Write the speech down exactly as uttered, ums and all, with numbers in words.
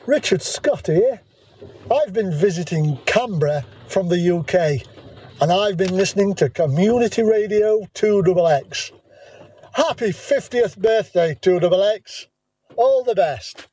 Richard Scott here. I've been visiting Canberra from the U K and I've been listening to Community Radio two X X. Happy fiftieth birthday two X X. All the best.